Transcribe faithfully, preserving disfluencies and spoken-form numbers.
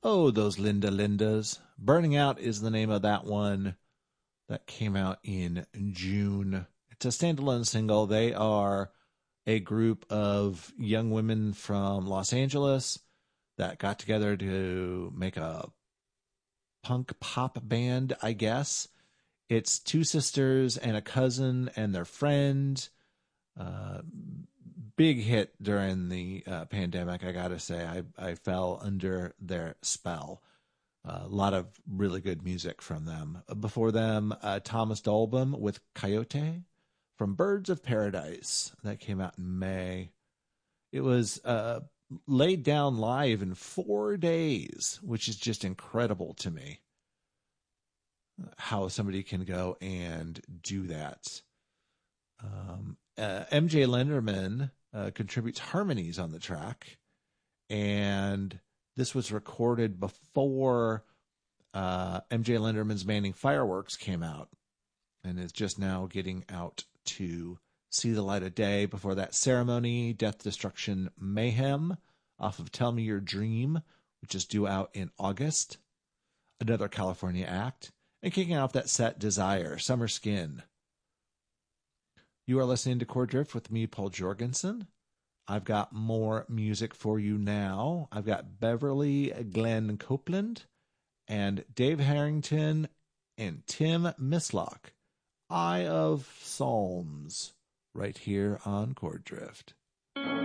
Oh, those Linda Lindas. Burning Out is the name of that one that came out in June. It's a standalone single. They are a group of young women from Los Angeles that got together to make a punk pop band, I guess. It's two sisters and a cousin and their friend. Uh, big hit during the uh, pandemic, I gotta say. I, I fell under their spell. Uh, a lot of really good music from them. Before them, uh, Thomas Dolbum with Coyote from Birds of Paradise. That came out in May. It was uh, laid down live in four days, which is just incredible to me. How somebody can go and do that. Um, uh, M J Lenderman uh, contributes harmonies on the track, and this was recorded before uh, M J Lenderman's Manning Fireworks came out, and is just now getting out to see the light of day. Before that, Ceremony, Death, Destruction, Mayhem, off of Tell Me Your Dream, which is due out in August. Another California act. And kicking off that set, Desire, Summer Skin. You are listening to Chord Drift with me, Paul Jorgensen. I've got more music for you now. I've got Beverly Glenn Copeland and Dave Harrington and Tim Mislock. Eye of Psalms, right here on Chord Drift.